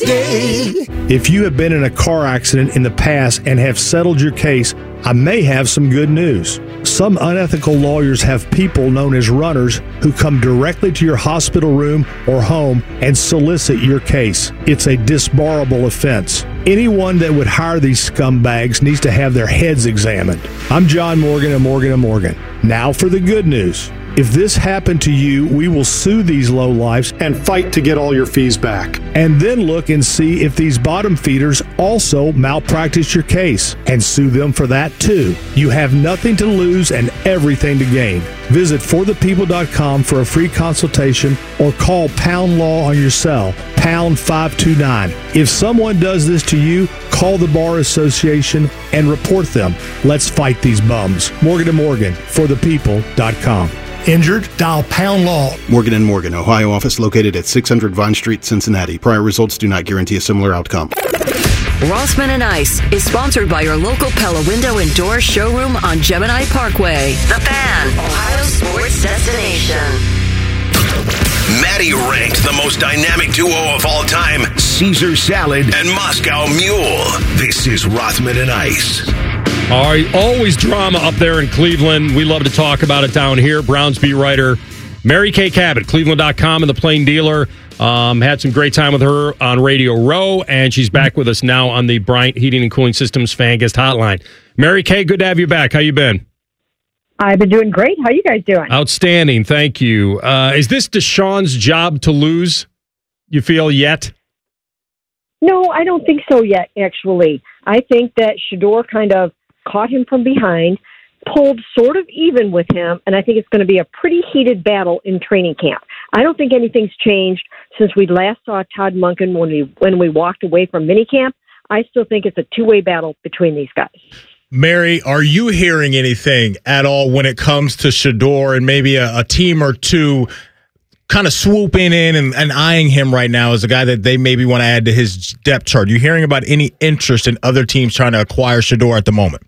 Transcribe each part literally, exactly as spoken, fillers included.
day. If you have been in a car accident in the past and have settled your case, I may have some good news. Some unethical lawyers have people known as runners who come directly to your hospital room or home and solicit your case. It's a disbarable offense. Anyone that would hire these scumbags needs to have their heads examined. I'm John Morgan of Morgan and Morgan. Now for the good news. If this happened to you, we will sue these lowlifes and fight to get all your fees back. And then look and see if these bottom feeders also malpractice your case and sue them for that too. You have nothing to lose and everything to gain. Visit for the people dot com for a free consultation or call Pound Law on your cell, pound five two nine. If someone does this to you, call the Bar Association and report them. Let's fight these bums. Morgan and Morgan, for the people dot com. Injured? Dial Pound Law. Morgan and Morgan, Ohio office located at six hundred Vine Street, Cincinnati. Prior results do not guarantee a similar outcome. Rossman and Ice is sponsored by your local Pella Window and Door showroom on Gemini Parkway. The Fan, Ohio sports destination. Maddie ranked the most dynamic duo of all time, Caesar Salad and Moscow Mule. This is Rothman and Ice. All right, always drama up there in Cleveland. We love to talk about it down here. Browns beat writer Mary Kay Cabot, Cleveland dot com and the Plain Dealer. Um, had some great time with her on Radio Row, and she's back with us now on the Bryant Heating and Cooling Systems Fan Guest Hotline. Mary Kay, good to have you back. How you been? I've been doing great. How you guys doing? Outstanding, thank you. Uh, is this Deshaun's job to lose, you feel, yet? No, I don't think so yet, actually. I think that Shedeur kind of caught him from behind, pulled sort of even with him, and I think it's going to be a pretty heated battle in training camp. I don't think anything's changed since we last saw Todd Monken when we when we walked away from minicamp. I still think it's a two-way battle between these guys. Mary, are you hearing anything at all when it comes to Shedeur and maybe a, a team or two kind of swooping in and, and eyeing him right now as a guy that they maybe want to add to his depth chart? Are you hearing about any interest in other teams trying to acquire Shedeur at the moment?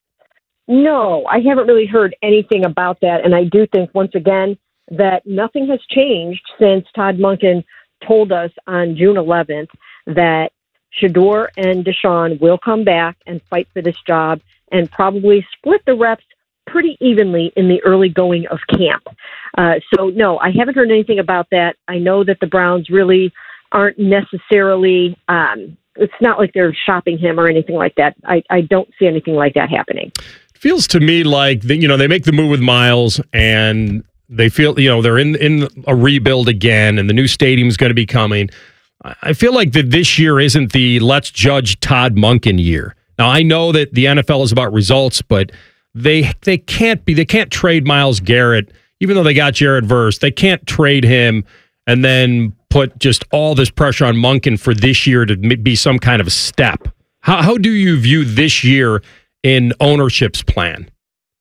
No, I haven't really heard anything about that, and I do think, once again, that nothing has changed since Todd Monken told us on June eleventh that Shedeur and Deshaun will come back and fight for this job and probably split the reps pretty evenly in the early going of camp. Uh, so, no, I haven't heard anything about that. I know that the Browns really aren't necessarily um, – it's not like they're shopping him or anything like that. I, I don't see anything like that happening. Feels to me like, the, you know, they make the move with Miles and they feel, you know, they're in, in a rebuild again and the new stadium's going to be coming. I feel like that this year isn't the let's judge Todd Monken year. Now, I know that the N F L is about results, but they they can't be, they can't trade Myles Garrett, even though they got Jared Verse. They can't trade him and then put just all this pressure on Monken for this year to be some kind of a step. How how do you view this year in ownership's plan?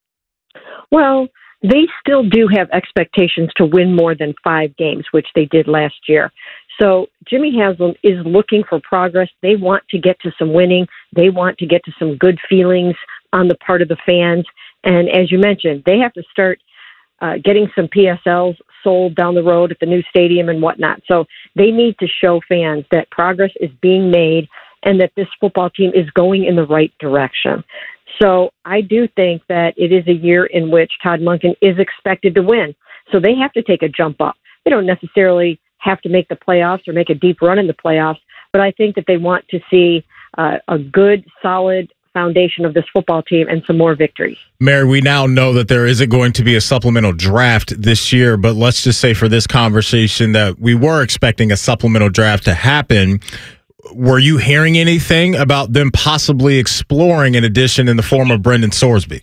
Well, they still do have expectations to win more than five games, which they did last year. So Jimmy Haslam is looking for progress. They want to get to some winning. They want to get to some good feelings on the part of the fans. And as you mentioned, they have to start uh, getting some P S Ls sold down the road at the new stadium and whatnot. So they need to show fans that progress is being made and that this football team is going in the right direction. So I do think that it is a year in which Todd Monken is expected to win. So they have to take a jump up. They don't necessarily have to make the playoffs or make a deep run in the playoffs, but I think that they want to see uh, a good, solid foundation of this football team and some more victories. Mary, we now know that there isn't going to be a supplemental draft this year, but let's just say for this conversation that we were expecting a supplemental draft to happen. Were you hearing anything about them possibly exploring an addition in the form of Brendan Sorsby?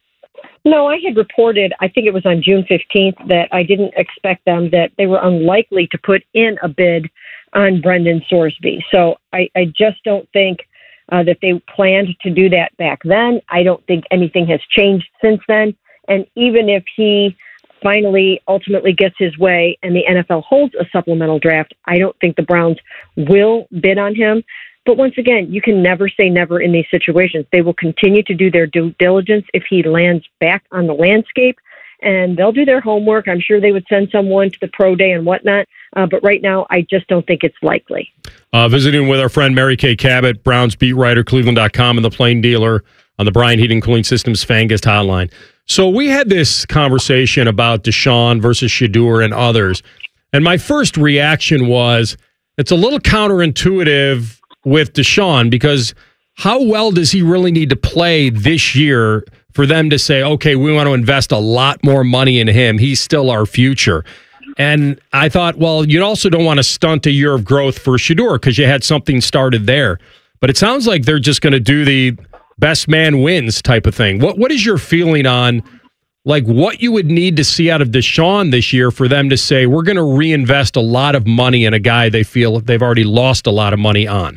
No, I had reported, I think it was on June fifteenth, that I didn't expect them, that they were unlikely to put in a bid on Brendan Sorsby. So I, I just don't think uh, that they planned to do that back then. I don't think anything has changed since then. And even if he finally ultimately gets his way and the N F L holds a supplemental draft, I don't think the Browns will bid on him. But once again, you can never say never in these situations. They will continue to do their due diligence if he lands back on the landscape. and they'll do their homework. I'm sure they would send someone to the pro day and whatnot. Uh, but right now, I just don't think it's likely. Uh, visiting with our friend Mary Kay Cabot, Browns beat writer, Cleveland dot com, and the Plain Dealer on the Bryant Heating Cooling Systems Fan Guest Hotline. So we had this conversation about Deshaun versus Shedeur and others. And my first reaction was, it's a little counterintuitive with Deshaun, because how well does he really need to play this year for them to say, okay, we want to invest a lot more money in him. He's still our future. And I thought, well, you also don't want to stunt a year of growth for Shedeur because you had something started there. But it sounds like they're just going to do the best man wins type of thing. What What is your feeling on like what you would need to see out of Deshaun this year for them to say, we're going to reinvest a lot of money in a guy they feel they've already lost a lot of money on?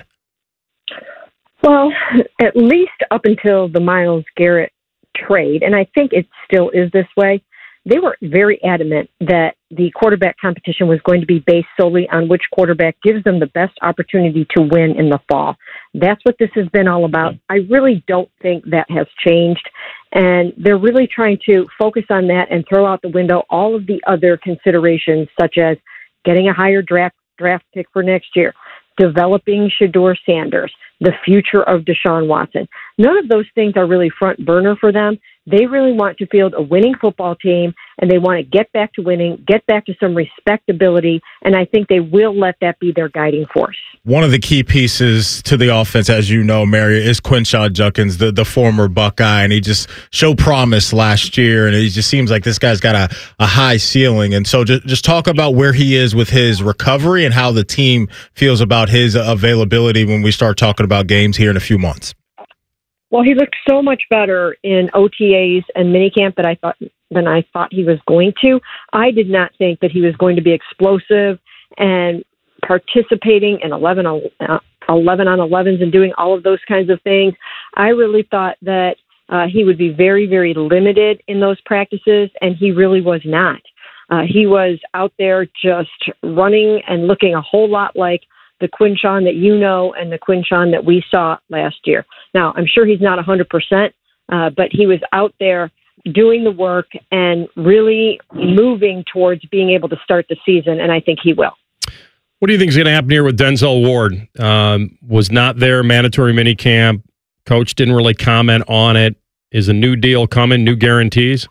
Well, at least up until the Myles Garrett trade, and I think it still is this way, they were very adamant that the quarterback competition was going to be based solely on which quarterback gives them the best opportunity to win in the fall. That's what this has been all about. I really don't think that has changed. And they're really trying to focus on that and throw out the window all of the other considerations, such as getting a higher draft draft pick for next year, developing Shedeur Sanders, the future of Deshaun Watson. None of those things are really front burner for them. They really want to field a winning football team, and they want to get back to winning, get back to some respectability, and I think they will let that be their guiding force. One of the key pieces to the offense, as you know, Mary, is Quinshon Judkins, the, the former Buckeye, and he just showed promise last year, and it just seems like this guy's got a, a high ceiling. And so just, just talk about where he is with his recovery and how the team feels about his availability when we start talking about games here in a few months. Well, he looked so much better in O T As and minicamp that I thought than I thought he was going to. I did not think that he was going to be explosive and participating in eleven, uh, eleven on elevens and doing all of those kinds of things. I really thought that uh, he would be very, very limited in those practices, and he really was not. Uh, he was out there just running and looking a whole lot like the Quinshon that you know and the Quinshon that we saw last year. Now, I'm sure he's not one hundred percent, uh, but he was out there doing the work and really moving towards being able to start the season, and I think he will. What do you think is going to happen here with Denzel Ward? Um, was not there, mandatory minicamp. Coach didn't really comment on it. Is a new deal coming, new guarantees?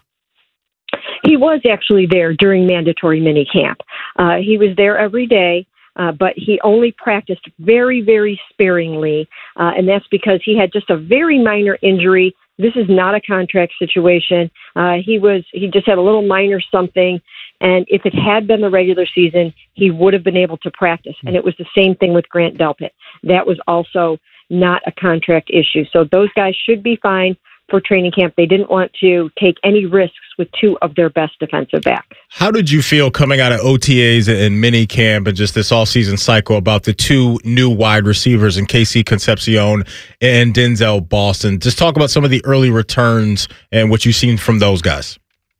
He was actually there during mandatory minicamp. Uh, he was there every day. Uh, but he only practiced very, very sparingly, uh, and that's because he had just a very minor injury. This is not a contract situation. Uh, he was he just had a little minor something, and if it had been the regular season, he would have been able to practice. And it was the same thing with Grant Delpit. That was also not a contract issue. So those guys should be fine for training camp. They didn't want to take any risks with two of their best defensive backs. How did you feel coming out of O T As and mini camp and just this all-season cycle about the two new wide receivers in K C Concepcion and Denzel Boston? Just talk about some of the early returns and what you've seen from those guys.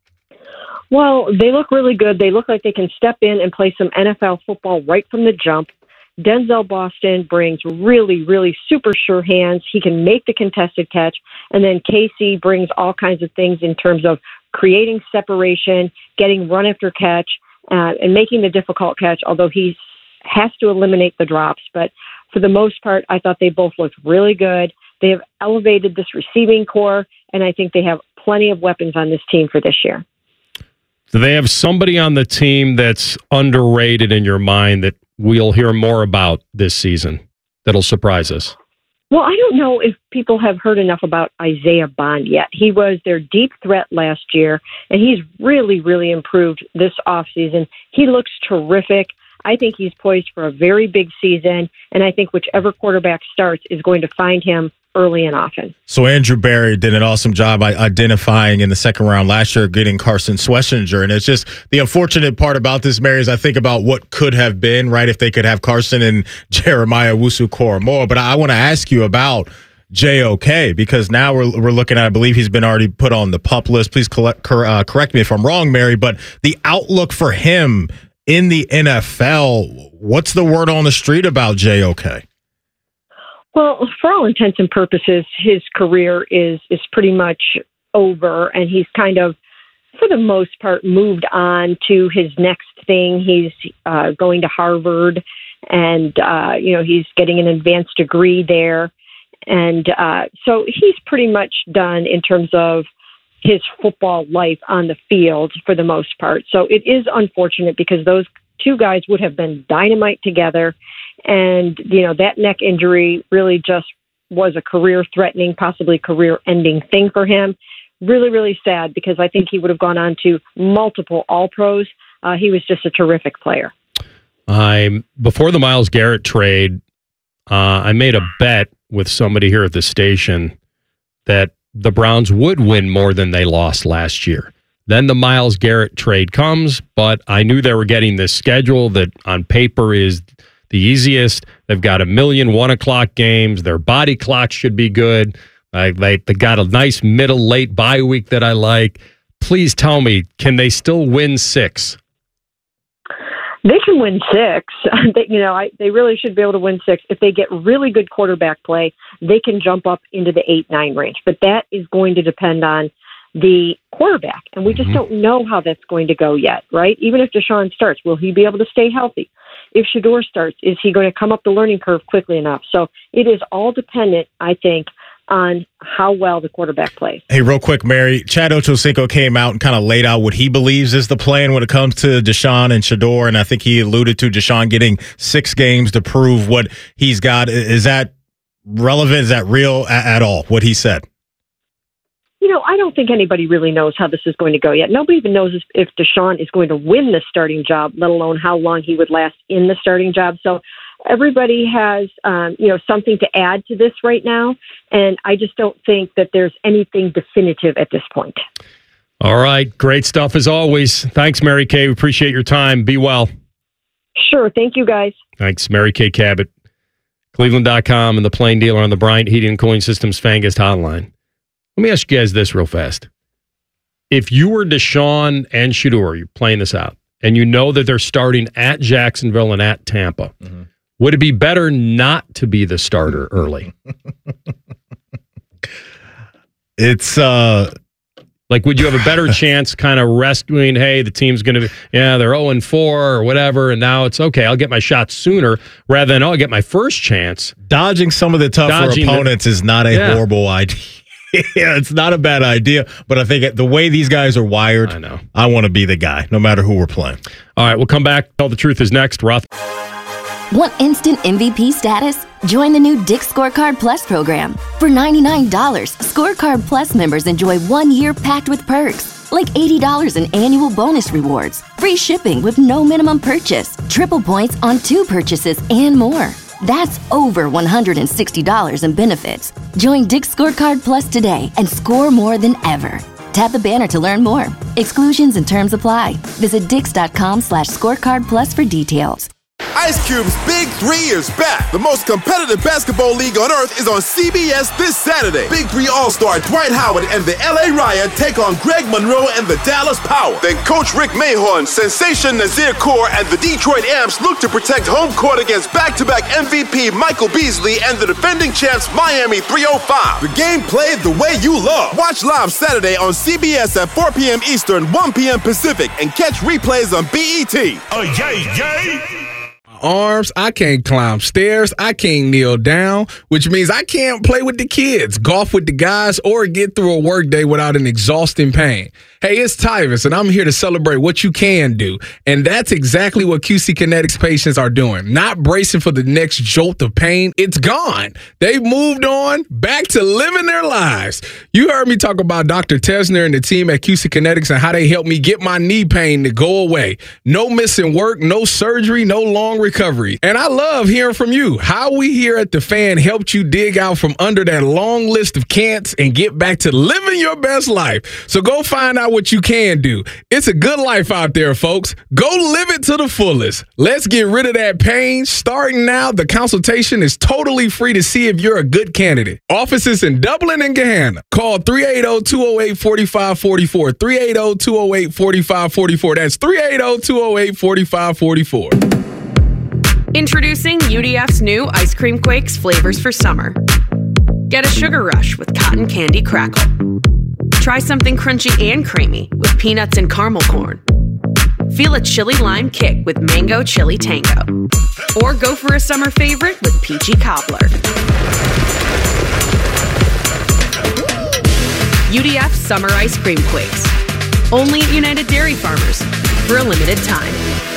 Well, they look really good. They look like they can step in and play some N F L football right from the jump. Denzel Boston brings really, really super sure hands. He can make the contested catch. And then K C brings all kinds of things in terms of creating separation, getting run after catch, uh, and making the difficult catch, although he has to eliminate the drops. But for the most part, I thought they both looked really good. They have elevated this receiving core, and I think they have plenty of weapons on this team for this year. Do they have somebody on the team that's underrated in your mind that we'll hear more about this season that'll surprise us? Well, I don't know if people have heard enough about Isaiah Bond yet. He was their deep threat last year, and he's really, really improved this offseason. He looks terrific. I think he's poised for a very big season, and I think whichever quarterback starts is going to find him early and often. So Andrew Berry did an awesome job identifying in the second round last year, getting Carson Schlesinger. And it's just the unfortunate part about this, Mary, is I think about what could have been, right, if they could have Carson and Jeremiah Owusu-Koramoah. But I want to ask you about J O K, because now we're we're looking at, I believe he's been already put on the PUP list. Please collect, cor- uh, correct me if I'm wrong, Mary, but the outlook for him in the N F L, what's the word on the street about J O K? Well, for all intents and purposes, his career is is pretty much over, and he's kind of for the most part, moved on to his next thing. He's uh, going to Harvard, and, uh, you know, he's getting an advanced degree there. And uh, so he's pretty much done in terms of his football life on the field for the most part. So it is unfortunate because those two guys would have been dynamite together. And, you know, that neck injury really just was a career-threatening, possibly career-ending thing for him. Really, really sad because I think he would have gone on to multiple All-Pros. Uh, he was just a terrific player. I'm before the Myles Garrett trade, uh, I made a bet with somebody here at the station that the Browns would win more than they lost last year. Then the Myles Garrett trade comes, but I knew they were getting this schedule that on paper is the easiest. They've got a million one o'clock games. Their body clock should be good. I, they, they got a nice middle late bye week that I like. Please tell me, can they still win six? They can win six. they, you know, I, they really should be able to win six. If they get really good quarterback play, they can jump up into the eight, nine range. But that is going to depend on the quarterback. And we just mm-hmm. don't know how that's going to go yet, right? Even if Deshaun starts, will he be able to stay healthy? If Shedeur starts, is he going to come up the learning curve quickly enough? So it is all dependent, I think, on how well the quarterback plays. Hey, real quick, Mary, Chad Ochocinco came out and kind of laid out what he believes is the plan when it comes to Deshaun and Shedeur, and I think he alluded to Deshaun getting six games to prove what he's got. Is that relevant? Is that real at, at all, what he said? You know, I don't think anybody really knows how this is going to go yet. Nobody even knows if Deshaun is going to win the starting job, let alone how long he would last in the starting job. So everybody has, um, you know, something to add to this right now, and I just don't think that there's anything definitive at this point. All right. Great stuff as always. Thanks, Mary Kay. We appreciate your time. Be well. Sure. Thank you, guys. Thanks, Mary Kay Cabot. Cleveland dot com and the Plain Dealer on the Bryant Heating and Cooling Systems Fangast Hotline. Let me ask you guys this real fast. If you were Deshaun and Shedeur, you're playing this out, and you know that they're starting at Jacksonville and at Tampa, mm-hmm. would it be better not to be the starter early? It's uh, like, would you have a better chance kind of rescuing, hey, the team's going to be, yeah, they're oh and four or whatever, and now it's okay, I'll get my shot sooner rather than, oh, I'll get my first chance. Dodging some of the tougher opponents the, is not a yeah. horrible idea. Yeah, it's not a bad idea, but I think the way these guys are wired, I know I want to be the guy, no matter who we're playing. All right, we'll come back. Tell the Truth is next. Roth. Want instant M V P status? Join the new Dick's Scorecard Plus program. For ninety-nine dollars, Scorecard Plus members enjoy one year packed with perks, like eighty dollars in annual bonus rewards, free shipping with no minimum purchase, triple points on two purchases, and more. That's over one hundred sixty dollars in benefits. Join Dick's Scorecard Plus today and score more than ever. Tap the banner to learn more. Exclusions and terms apply. Visit dix.com slash scorecard plus for details. Ice Cube's Big Three is back. The most competitive basketball league on earth is on C B S this Saturday. Big Three All-Star Dwight Howard and the L A Riot take on Greg Monroe and the Dallas Power. Then Coach Rick Mahorn, Sensation Nazir Kaur, and the Detroit Amps look to protect home court against back-to-back M V P Michael Beasley and the defending champs Miami three oh five. The game played the way you love. Watch live Saturday on C B S at four p.m. Eastern, one p.m. Pacific, and catch replays on B E T. Oh, yay, yay! Arms, I can't climb stairs, I can't kneel down, which means I can't play with the kids, golf with the guys, or get through a workday without an exhausting pain. Hey, it's Tyvis, and I'm here to celebrate what you can do, and that's exactly what Q C Kinetics patients are doing. Not bracing for the next jolt of pain. It's gone. They've moved on, back to living their lives. You heard me talk about Doctor Tesner and the team at Q C Kinetics and how they helped me get my knee pain to go away. No missing work, no surgery, no long recovery. And I love hearing from you. How we here at The Fan helped you dig out from under that long list of can'ts and get back to living your best life. So go find out what you can do. It's a good life out there, folks. Go live it to the fullest. Let's get rid of that pain. Starting now, the consultation is totally free to see if you're a good candidate. Offices in Dublin and Gahanna. Call three eight zero, two zero eight, four five four four. three eight zero, two zero eight, four five four four. That's three eight zero, two zero eight, four five four four. Introducing U D F's new Ice Cream Quakes flavors for summer. Get a sugar rush with cotton candy crackle. Try something crunchy and creamy with peanuts and caramel corn. Feel a chili lime kick with mango chili tango. Or go for a summer favorite with peachy cobbler. U D F Summer Ice Cream Quakes. Only at United Dairy Farmers for a limited time.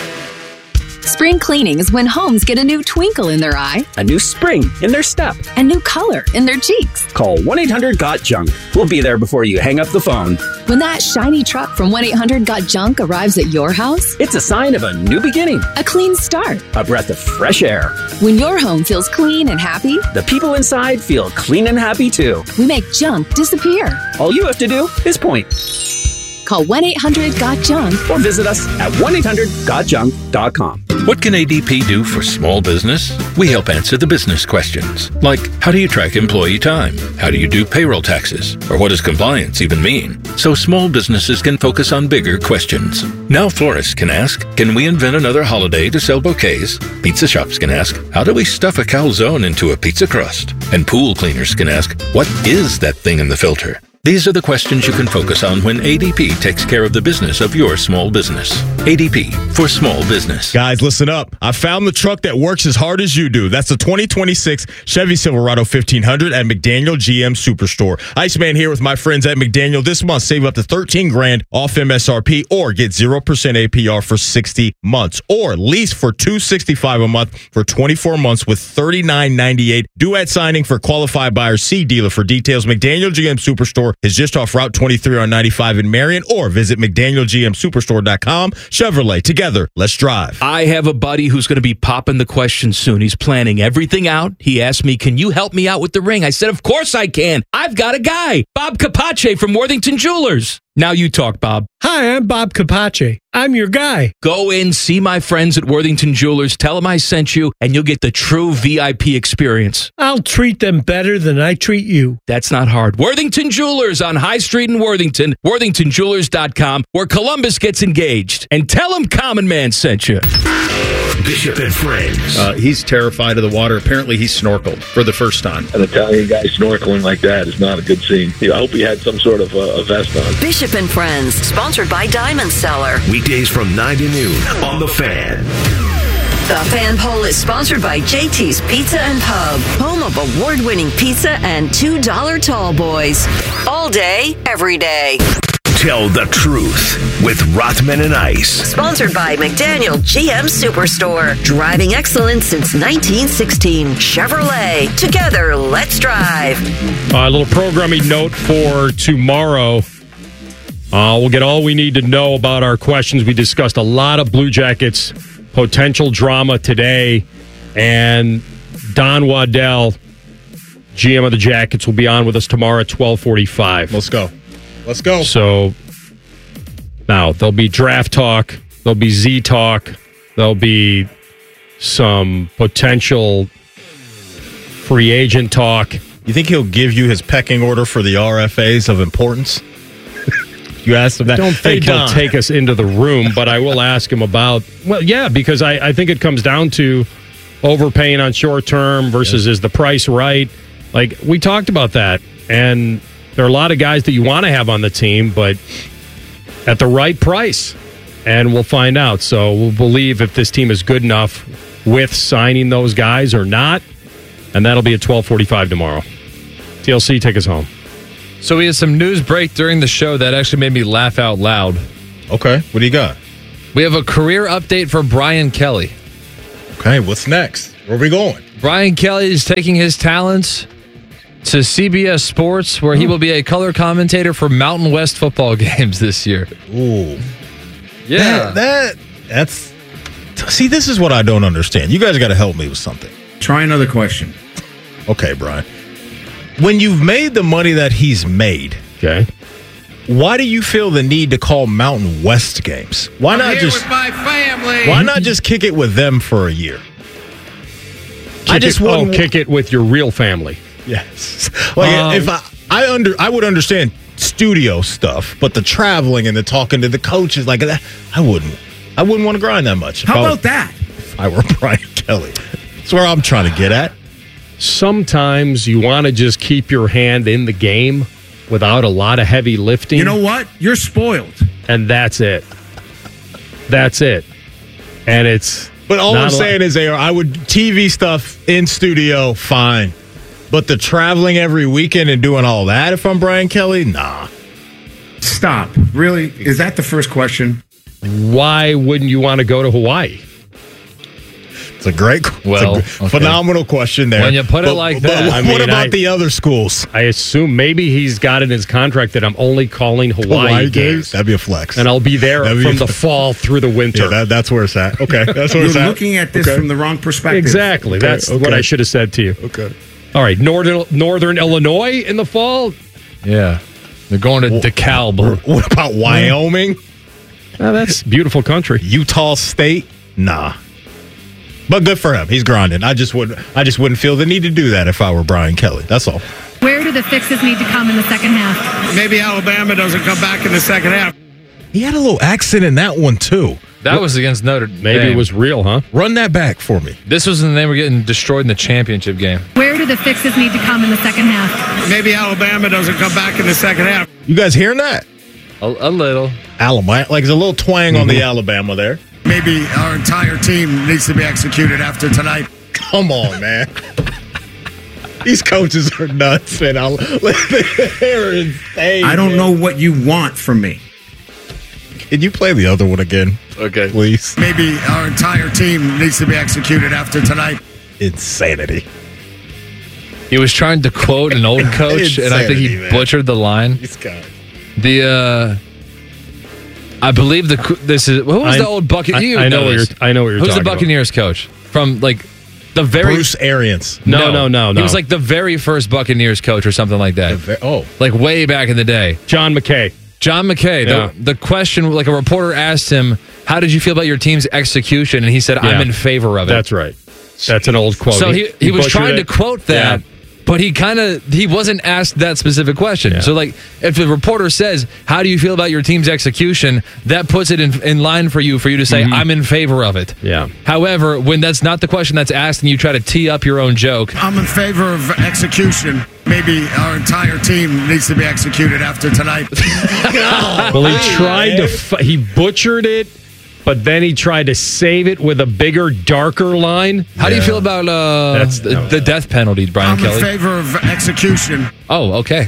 Spring cleaning is when homes get a new twinkle in their eye, a new spring in their step, a new color in their cheeks. Call one eight hundred got junk. We'll be there before you hang up the phone. When that shiny truck from one eight hundred got junk arrives at your house, it's a sign of a new beginning, a clean start, a breath of fresh air. When your home feels clean and happy, the people inside feel clean and happy too. We make junk disappear. All you have to do is point. Call one eight hundred got junk or visit us at one eight hundred got junk dot com. What can A D P do for small business? We help answer the business questions, like how do you track employee time? How do you do payroll taxes? Or what does compliance even mean? So small businesses can focus on bigger questions. Now florists can ask, can we invent another holiday to sell bouquets? Pizza shops can ask, how do we stuff a calzone into a pizza crust? And pool cleaners can ask, what is that thing in the filter? These are the questions you can focus on when A D P takes care of the business of your small business. A D P for small business. Guys, listen up. I found the truck that works as hard as you do. That's the twenty twenty-six Chevy Silverado fifteen hundred at McDaniel G M Superstore. Iceman here with my friends at McDaniel. This month, save up to thirteen grand off M S R P or get zero percent A P R for sixty months or lease for two hundred sixty-five dollars a month for twenty-four months with thirty-nine ninety-eight. Due at signing for qualified buyers. See dealer for details. McDaniel G M Superstore is just off Route twenty-three on ninety-five in Marion, or visit McDaniel G M Superstore dot com. Chevrolet, together, let's drive. I have a buddy who's going to be popping the question soon. He's planning everything out. He asked me, can you help me out with the ring? I said, of course I can. I've got a guy, Bob Capace from Worthington Jewelers. Now you talk, Bob. Hi, I'm Bob Capace. I'm your guy. Go in, see my friends at Worthington Jewelers, tell them I sent you, and you'll get the true V I P experience. I'll treat them better than I treat you. That's not hard. Worthington Jewelers on High Street in Worthington, worthington jewelers dot com, where Columbus gets engaged. And tell them Common Man sent you. Bishop and Friends. Uh, he's terrified of the water. Apparently, he snorkeled for the first time. An Italian guy snorkeling like that is not a good scene. I hope he had some sort of uh, a vest on. Bishop and Friends, sponsored by Diamond Cellar. Weekdays from nine to noon on The Fan. The Fan Poll is sponsored by J T's Pizza and Pub, home of award-winning pizza and two dollar tall boys. All day, every day. Tell the truth with Rothman and Ice. Sponsored by McDaniel G M Superstore. Driving excellence since nineteen sixteen. Chevrolet. Together, let's drive. A little programming note for tomorrow. Uh, we'll get all we need to know about our questions. We discussed a lot of Blue Jackets potential drama today. And Don Waddell, G M of the Jackets, will be on with us tomorrow at twelve forty-five. Let's go. Let's go. So now there'll be draft talk, there'll be Z talk, there'll be some potential free agent talk. You think he'll give you his pecking order for the R F As of importance? You asked him that. Don't think hey, he'll take us into the room, but I will ask him about, well, yeah, because I, I think it comes down to overpaying on short term versus yeah. is the price right? Like, we talked about that, and there are a lot of guys that you want to have on the team, but at the right price. And we'll find out. So we'll believe if this team is good enough with signing those guys or not. And that'll be at twelve forty-five tomorrow. T L C, take us home. So we had some news break during the show that actually made me laugh out loud. Okay, what do you got? We have a career update for Brian Kelly. Okay, what's next? Where are we going? Brian Kelly is taking his talents to C B S Sports, where he will be a color commentator for Mountain West football games this year. Ooh. Yeah. That, that that's see, this is what I don't understand. You guys got to help me with something. Try another question. Okay, Brian. When you've made the money that he's made, okay, why do you feel the need to call Mountain West games? Why I'm not here just with my family? Why not just kick it with them for a year? Kick I just it, want oh, kick it with your real family. Yes. Like um, if I, I under, I would understand studio stuff, but the traveling and the talking to the coaches like that, I wouldn't. I wouldn't want to grind that much. How I about was, that? If I were Brian Kelly, that's where I'm trying to get at. Sometimes you want to just keep your hand in the game without a lot of heavy lifting. You know what? You're spoiled. And that's it. That's it. And it's. But all not I'm a saying lot. is, A R, I would T V stuff in studio, fine. But the traveling every weekend and doing all that, if I'm Brian Kelly, nah. Stop. Really? Is that the first question? Why wouldn't you want to go to Hawaii? It's a great, well, it's a okay. phenomenal question there. When you put it But- like but that, I what mean, about I- the other schools? I assume maybe he's got in his contract that I'm only calling Hawaii, Hawaii games. games? That'd be a flex. And I'll be there That'd be from a the flex. fall through the winter. Yeah, that, that's where it's at. Okay, that's where You're it's at. looking at this Okay. from the wrong perspective. Exactly. Okay, That's okay. what I should have said to you. Okay. All right. Northern Northern Illinois in the fall. Yeah. They're going to DeKalb. What about Wyoming? Oh, that's beautiful country. Utah State? Nah. But good for him. He's grinding. I just wouldn't I just wouldn't feel the need to do that if I were Brian Kelly. That's all. Where do the fixes need to come in the second half? Maybe Alabama doesn't come back in the second half. He had a little accent in that one too. That was against Notre Dame. Maybe it was real, huh? Run that back for me. This was when they were getting destroyed in the championship game. Where do the fixes need to come in the second half? Maybe Alabama doesn't come back in the second half. You guys hearing that? A, a little. Alabama. Like there's a little twang on the Alabama there. Maybe our entire team needs to be executed after tonight. Come on, man. These coaches are nuts, and I'll, they're insane. I don't man. know what you want from me. Can you play the other one again? Okay. Please. Maybe our entire team needs to be executed after tonight. Insanity. He was trying to quote an old coach, and I think he Insanity, man. butchered the line. These guys. The, uh, I believe the, this is, what was I- the old Buccaneers? I- You I know what this. you're- I know what you're Who's talking the about. Buccaneers coach? From, like, the very. Bruce Arians. No, no, no, no. He was like the very first Buccaneers coach or something like that. Ve- oh. Like way back in the day. John McKay. John McKay. Yeah. The, the question, like a reporter asked him, how did you feel about your team's execution? And he said, Yeah. I'm in favor of it. That's right. That's an old quote. So he, he, was butchered trying it. to quote that, Yeah. but he kind of he wasn't asked that specific question. Yeah. So like if the reporter says, "How do you feel about your team's execution?" that puts it in, in line for you for you to say, Mhm. "I'm in favor of it." Yeah. However, when that's not the question that's asked and you try to tee up your own joke, I'm in favor of execution. Maybe our entire team needs to be executed after tonight. Well, he tried to. F- he butchered it, but then he tried to save it with a bigger, darker line. how do you feel about uh, That's- the, no, the death penalty, Brian I'm in Kelly? favor of execution. Oh, okay.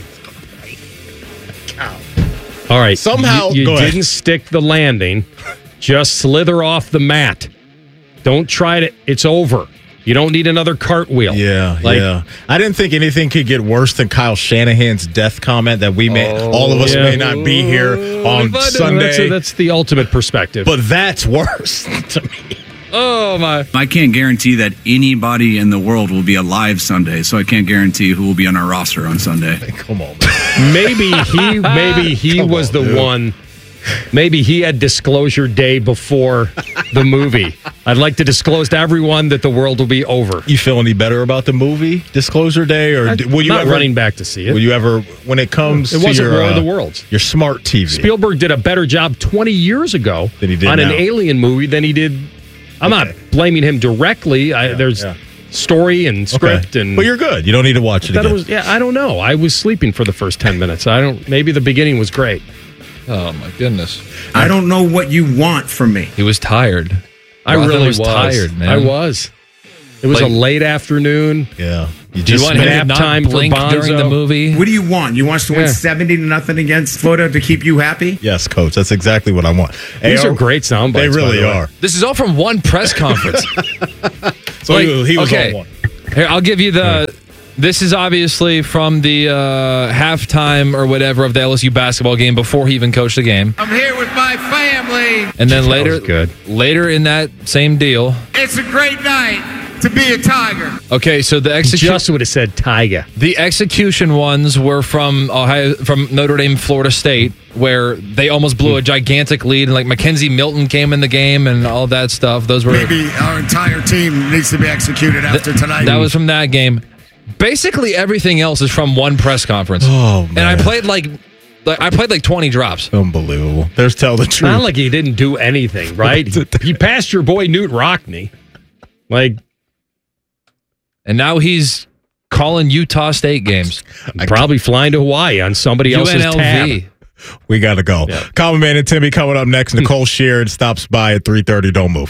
All right. Somehow- you, you go ahead. didn't stick the landing. Just slither off the mat. Don't try to. It's over. You don't need another cartwheel. Yeah, Like- yeah. I didn't think anything could get worse than Kyle Shanahan's death comment that we may, all of us yeah. may not be here on But Sunday. That's, that's the ultimate perspective. but that's worse to me. Oh my! I can't guarantee that anybody in the world will be alive Sunday, so I can't guarantee who will be on our roster on Sunday. Come on, man. maybe he maybe he Come was on, the dude. one. Maybe he had disclosure day before the movie. I'd like to disclose to everyone that the world will be over. You feel any better about the movie Disclosure Day, or I- d- will you not ever running back to see it. Will you ever, when it comes It to wasn't your War of uh, the Worlds. your smart T V? Spielberg did a better job twenty years ago Than he did on an now. alien movie than he did. I'm Okay. not blaming him directly. I, there's yeah. story and script, Okay. and But you're good. You don't need to watch it that again. it was. Yeah, I don't know. I was sleeping for the first ten minutes. I don't. Maybe the beginning was great. Oh my goodness! I don't know what you want from me. He was tired. I Rothan really was was tired, man. I was. It was Like- a late afternoon. yeah. You Do you just want him to nap not time for blink during Bonzo. the movie? What do you want? You want us to win Yeah. seventy to nothing against Florida to keep you happy? Yes, coach. That's exactly what I want. These A R, are great sound bites. They by really the way. are. This is all from one press conference. So Like, he, he was okay. on one. Here, I'll give you the. This is obviously from the uh, halftime or whatever of the L S U basketball game before he even coached the game, I'm here with my family. and then That later, was good. later in that same deal. It's a great night to be a Tiger. Okay, so the execution, Just would have said Tiger. the execution ones were from Ohio, from Notre Dame, Florida State, where they almost blew a gigantic lead, and like Mackenzie Milton came in the game and all that stuff. Those were Maybe our entire team needs to be executed after tonight. That was from that game. Basically, everything else is from one press conference. Oh, And I man. played like, like I played like twenty drops. Unbelievable. There's tell the truth. Not like he didn't do anything, right? he, he passed your boy Newt Rockney. Like, And now he's calling Utah State games. Probably flying to Hawaii on somebody U N L V. else's tab. We got to go. Yeah. Common Man and Timmy coming up next. Nicole Sheard stops by at three thirty. Don't move.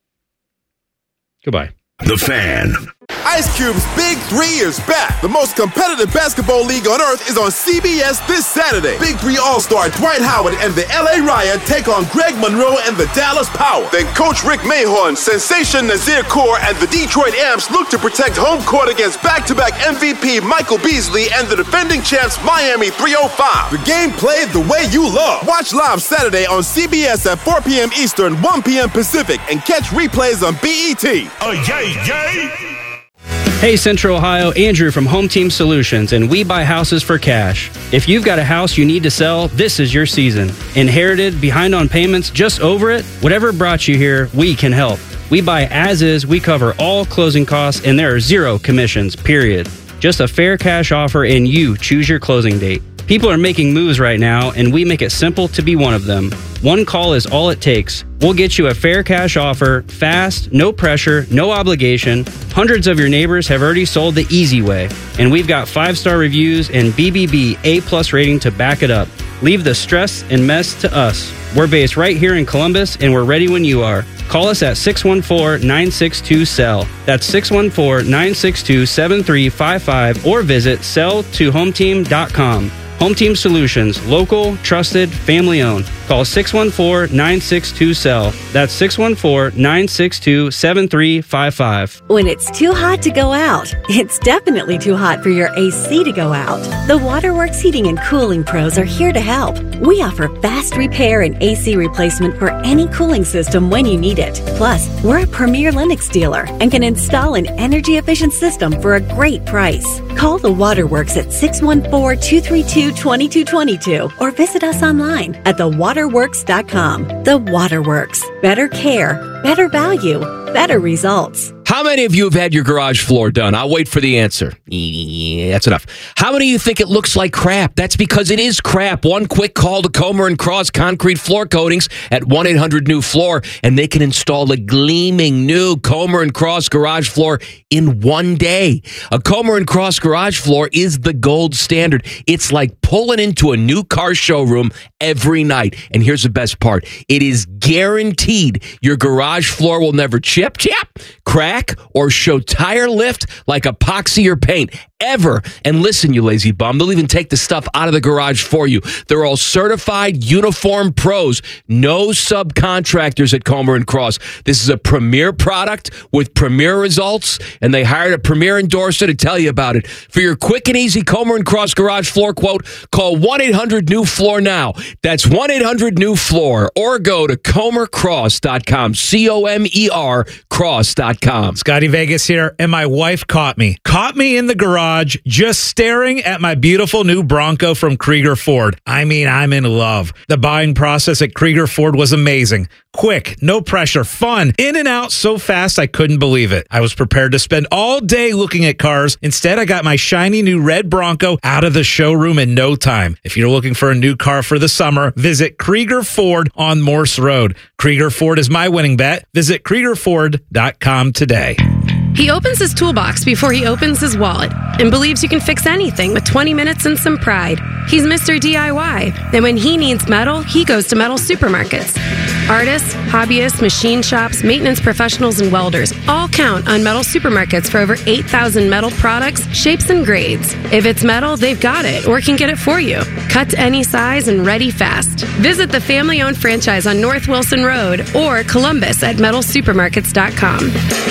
Goodbye. The Fan. Ice Cube's Big Three is back. The most competitive basketball league on earth is on C B S this Saturday. Big Three All-Star Dwight Howard and the L A Riot take on Greg Monroe and the Dallas Power. Then Coach Rick Mahorn, Sensation Nazir Kaur, and the Detroit Amps look to protect home court against back-to-back M V P Michael Beasley and the defending champs Miami three oh five. The game played the way you love. Watch live Saturday on C B S at four p.m. Eastern, one p.m. Pacific, and catch replays on B E T. Oh, yay, yay! Hey Central Ohio, Andrew from Home Team Solutions, and we buy houses for cash. If you've got a house you need to sell, this is your season. Inherited, behind on payments, just over it? Whatever brought you here, we can help. We buy as is, we cover all closing costs, and there are zero commissions, period. Just a fair cash offer and you choose your closing date. People are making moves right now, and we make it simple to be one of them. One call is all it takes. We'll get you a fair cash offer, fast, no pressure, no obligation. Hundreds of your neighbors have already sold the easy way, and we've got five-star reviews and B B B A-plus rating to back it up. Leave the stress and mess to us. We're based right here in Columbus, and we're ready when you are. Call us at six one four, nine six two, S E L L. That's six one four, nine six two, seven three five five, or visit sell to home team dot com. Home Team Solutions, local, trusted, family-owned. Call six one four, nine six two, S E L L. That's six one four, nine six two, seven three five five. When it's too hot to go out, it's definitely too hot for your A C to go out. The Waterworks Heating and Cooling Pros are here to help. We offer fast repair and A C replacement for any cooling system when you need it. Plus, we're a premier Lennox dealer and can install an energy-efficient system for a great price. Call the Waterworks at six one four, two three two, two two two two or visit us online at the waterworks dot com. The Waterworks. Better care, better value, better results. How many of you have had your garage floor done? I'll wait for the answer. Yeah, that's enough. How many of you think it looks like crap? That's because it is crap. One quick call to Comer and Cross Concrete Floor Coatings at one eight hundred new floor, and they can install a gleaming new Comer and Cross garage floor in one day. A Comer and Cross garage floor is the gold standard. It's like pulling into a new car showroom every night. And here's the best part. It is guaranteed your garage floor will never chip, chip, crack, or show tire lift like epoxy or paint ever. And listen, you lazy bum, they'll even take the stuff out of the garage for you. They're all certified uniform pros, no subcontractors at Comer and Cross. This is a premier product with premier results, and they hired a premier endorser to tell you about it. For your quick and easy Comer and Cross garage floor quote, call one eight hundred new floor now. That's one eight hundred new floor, or go to comer cross dot com, C O M E R cross dot com. Scotty Vegas here, and my wife caught me. Caught me in the garage just staring at my beautiful new Bronco from Krieger Ford. I mean, I'm in love. The buying process at Krieger Ford was amazing. Quick, no pressure, fun, in and out so fast I couldn't believe it. I was prepared to spend all day looking at cars. Instead, I got my shiny new red Bronco out of the showroom in no time. If you're looking for a new car for the summer, visit Krieger Ford on Morse Road. Krieger Ford is my winning bet. Visit Krieger Ford dot com today. He opens his toolbox before he opens his wallet and believes you can fix anything with twenty minutes and some pride. He's Mister D I Y. And when he needs metal, he goes to Metal Supermarkets. Artists, hobbyists, machine shops, maintenance professionals, and welders all count on Metal Supermarkets for over eight thousand metal products, shapes, and grades. If it's metal, they've got it or can get it for you. Cut to any size and ready fast. Visit the family-owned franchise on North Wilson Road or Columbus at metal supermarkets dot com.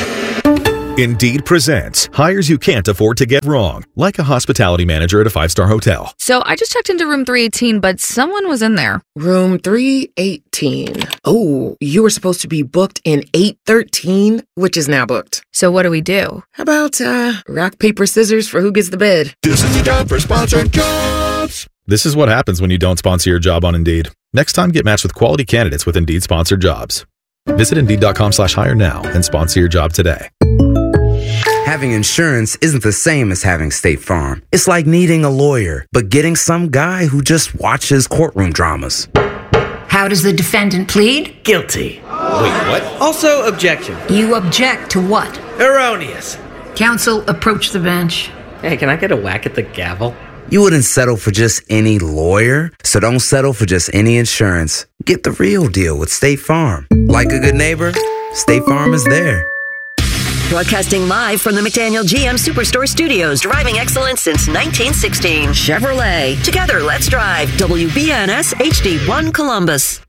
Indeed presents hires you can't afford to get wrong, like a hospitality manager at a five-star hotel. So I just checked into room three eighteen, but someone was in there. Room three eighteen. Oh, you were supposed to be booked in eight thirteen, which is now booked. So what do we do? How about uh, rock, paper, scissors for who gets the bid? This is the time for sponsored jobs. This is what happens when you don't sponsor your job on Indeed. Next time, get matched with quality candidates with Indeed sponsored jobs. Visit Indeed.com slash hire now and sponsor your job today. Having insurance isn't the same as having State Farm. It's like needing a lawyer, but getting some guy who just watches courtroom dramas. How does the defendant plead? Guilty. Wait, what? Also, objection. You object to what? Erroneous. Counsel, approach the bench. Hey, can I get a whack at the gavel? You wouldn't settle for just any lawyer, so don't settle for just any insurance. Get the real deal with State Farm. Like a good neighbor, State Farm is there. Broadcasting live from the McDaniel G M Superstore Studios, driving excellence since nineteen sixteen. Chevrolet. Together, let's drive. W B N S H D one Columbus.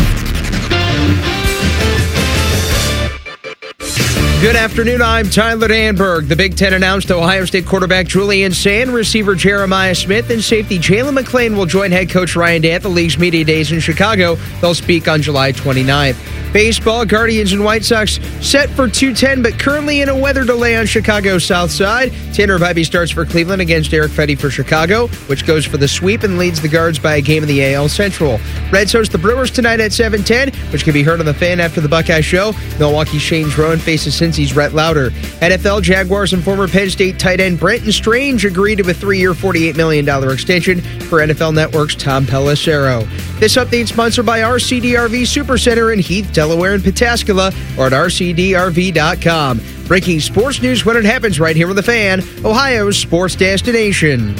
Good afternoon, I'm Tyler Danberg. The Big Ten announced Ohio State quarterback Julian Sand, receiver Jeremiah Smith, and safety Jalen McClain will join head coach Ryan Day at the league's media days in Chicago. They'll speak on July twenty-ninth. Baseball, Guardians and White Sox set for two ten, but currently in a weather delay on Chicago's south side. Tanner Bibee starts for Cleveland against Eric Fetty for Chicago, which goes for the sweep and leads the Guards by a game in the A L Central. Reds host the Brewers tonight at seven ten, which can be heard on the Fan after the Buckeye Show. Milwaukee's Shane Rowan faces Cincy's Rhett Lauder. N F L, Jaguars and former Penn State tight end Brenton Strange agreed to a three-year, forty-eight million dollars extension for N F L Network's Tom Pelissero. This update sponsored by R C D R V Supercenter in Heath, Delaware, and Pataskala, or at R C D R V dot com. Breaking sports news when it happens right here with The Fan, Ohio's sports destination.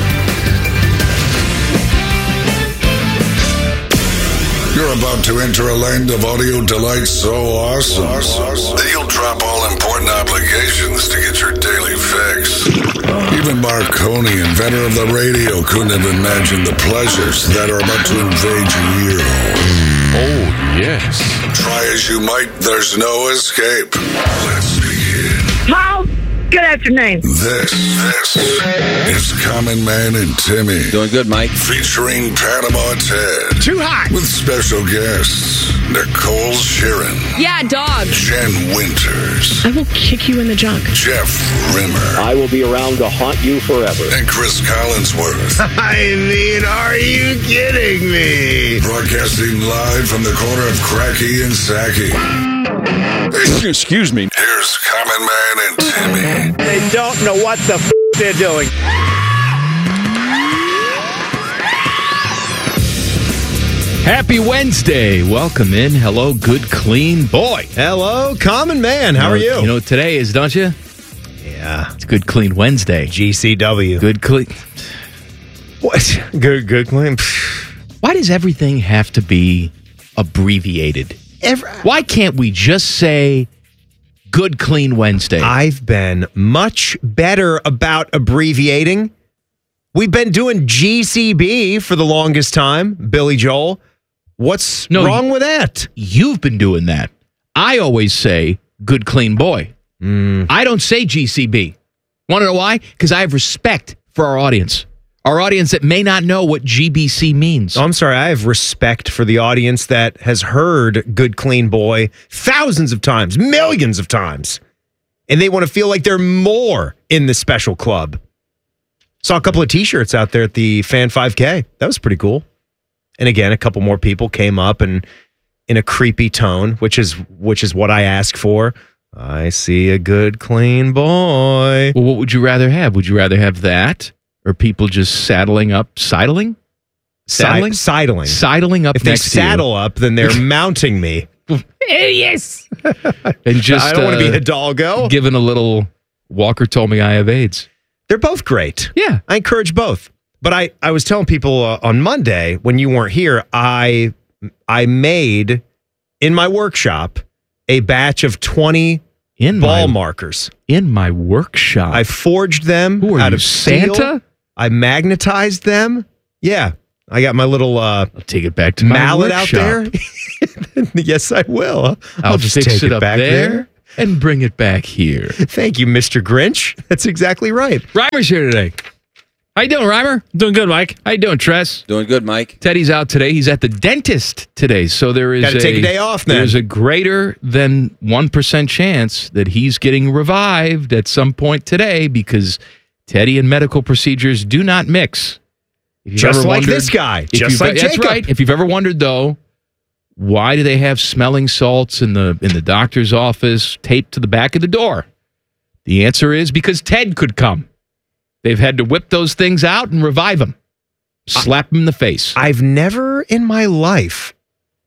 You're about to enter a land of audio delight so awesome that you'll drop all important obligations to get your daily fix. Even Marconi, inventor of the radio, couldn't have imagined the pleasures that are about to invade your ear hole. Oh, yes. Try as you might, there's no escape. Let's begin. Paul, good afternoon. This, this is Common Man and Timmy. Doing good, Mike. Featuring Panama Ted. Too hot. With special guests, Nicole Sheeran. Yeah, dog. Jen Winters. I will kick you in the junk. Jeff Rimmer. I will be around to haunt you forever. And Chris Collinsworth. I mean, are you kidding me? Broadcasting live from the corner of Cracky and Sacky. Excuse me. Here's Common Man and Timmy. They don't know what the f*** they're doing. Happy Wednesday. Welcome in. Hello, good, clean boy. Hello, Common Man. How you know, are you? You know what today is, don't you? Yeah. It's Good Clean Wednesday. G C W. Good Clean. What? Good, good, clean. Why does everything have to be abbreviated? Every- Why can't we just say Good Clean Wednesday? I've been much better about abbreviating. We've been doing G C B for the longest time, Billy Joel. What's no, wrong with that? You've been doing that. I always say Good Clean Boy. Mm. I don't say G C B. Want to know why? Because I have respect for our audience. Our audience that may not know what G B C means. Oh, I'm sorry. I have respect for the audience that has heard Good Clean Boy thousands of times, millions of times. And they want to feel like they're more in the special club. Saw a couple of T-shirts out there at the Fan five K. That was pretty cool. And again, a couple more people came up and in a creepy tone, which is which is what I ask for. I see a good, clean boy. Well, what would you rather have? Would you rather have that or people just saddling up, sidling? Saddling? Sidling. Sidling up if they next saddle to you. up, then they're mounting me. Yes. And just I don't uh, want to be uh, Hidalgo. Given a little, Walker told me I have AIDS. They're both great. Yeah. I encourage both. But I, I was telling people uh, on Monday when you weren't here, I I made in my workshop a batch of twenty in ball my, markers. In my workshop? I forged them Who are out you, of steel. Santa? I magnetized them. Yeah. I got my little uh, I'll take it back to my mallet workshop. out there. Yes, I will. I'll, I'll just fix take it it up back there, there and bring it back here. Thank you, Mister Grinch. That's exactly right. Reimer's here today. How you doing, Reimer? Doing good, Mike. How you doing, Tress? Doing good, Mike. Teddy's out today. He's at the dentist today, so there is Gotta a, take a day off, then. There's a greater than one percent chance that he's getting revived at some point today because Teddy and medical procedures do not mix. If you've Just ever like wondered- this guy. if Just you've- like That's Jacob. right. If you've ever wondered, though, why do they have smelling salts in the in the doctor's office taped to the back of the door? The answer is because Ted could come. They've had to whip those things out and revive him. Slap him in the face. I've never in my life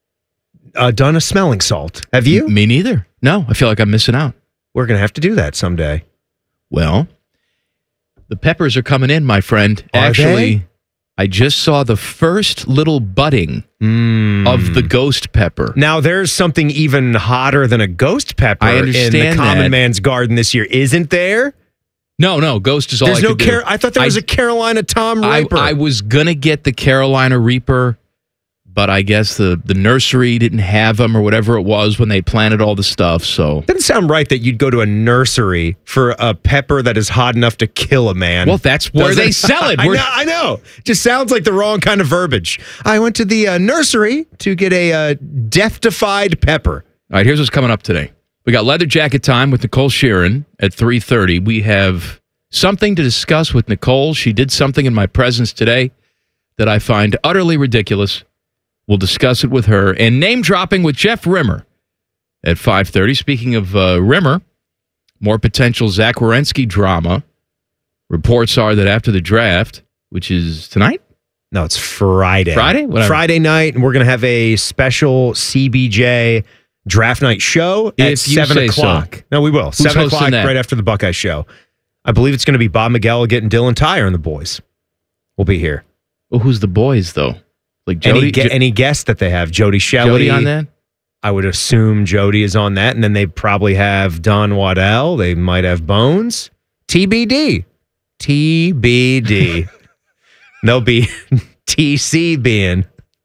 uh, done a smelling salt. Have you? M- me neither. No, I feel like I'm missing out. We're going to have to do that someday. Well, The peppers are coming in, my friend. Are Actually, they? I just saw the first little budding Mm. of the ghost pepper. Now, there's something even hotter than a ghost pepper I in understand the common that. man's garden this year, isn't there? No, no, ghost is all There's I no could do. Car- I thought there was I- a Carolina Tom I, Reaper. I was gonna get the Carolina Reaper, but I guess the, the nursery didn't have them or whatever it was when they planted all the stuff. So Doesn't sound right that you'd go to a nursery for a pepper that is hot enough to kill a man. Well, that's where Doesn't- they sell it. I We're- know, I know. Just sounds like the wrong kind of verbiage. I went to the uh, nursery to get a uh, death-defied pepper. All right, here's what's coming up today. We got Leather Jacket Time with Nicole Sheeran at three thirty. We have something to discuss with Nicole. She did something in my presence today that I find utterly ridiculous. We'll discuss it with her. And name dropping with Jeff Rimmer at five thirty. Speaking of uh, Rimmer, more potential Zach Werenski drama. Reports are that after the draft, which is tonight? No, it's Friday. Friday? Whatever. Friday night, and we're going to have a special C B J draft night show at If you seven say o'clock. so. No, we will. Who's seven hosting o'clock that? right after the Buckeye show. I believe it's going to be Bob McGilligan and Dylan Tyre and the boys. We'll be here. Well, who's the boys, though? Like Any, Jody? ge- Jo- any guests that they have? Jody Shelley. Jody on that? I would assume Jody is on that, and then they probably have Don Waddell. They might have Bones. T B D. T B D. They'll be T C being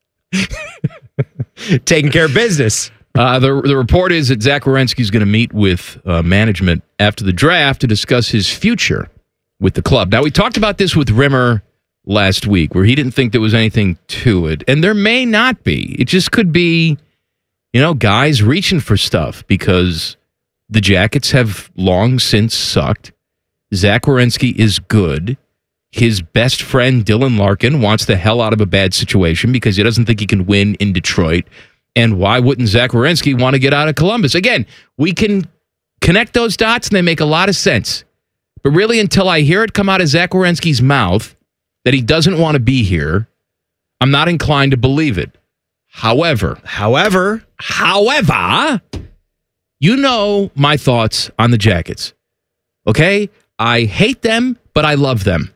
taking care of business. Uh, the, the report is that Zach Werenski is going to meet with uh, management after the draft to discuss his future with the club. Now, we talked about this with Rimmer last week, where he didn't think there was anything to it. And there may not be. It just could be, you know, guys reaching for stuff because the Jackets have long since sucked. Zach Werenski is good. His best friend, Dylan Larkin, wants the hell out of a bad situation because he doesn't think he can win in Detroit. And why wouldn't Zach Werenski want to get out of Columbus? Again, we can connect those dots and they make a lot of sense. But really, until I hear it come out of Zach Werenski's mouth that he doesn't want to be here, I'm not inclined to believe it. However, however, however, you know my thoughts on the Jackets. Okay? I hate them, but I love them.